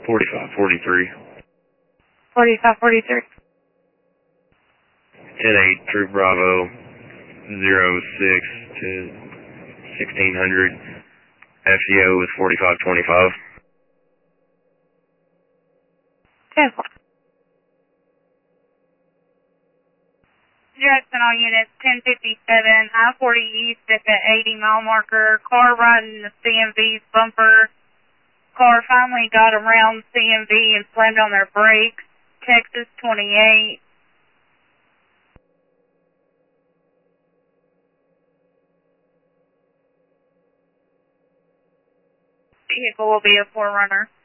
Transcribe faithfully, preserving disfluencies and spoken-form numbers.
forty-five forty-three. forty-five forty-three. ten eight, True Bravo, zero six to sixteen hundred. F C O is forty-five twenty-five. ten four. Jackson, all units, ten fifty-seven, I forty East at the eighty mile marker. Car riding the C M V's bumper. Car finally got around C M V and slammed on their brakes. Texas twenty-eight. Vehicle will be a four runner.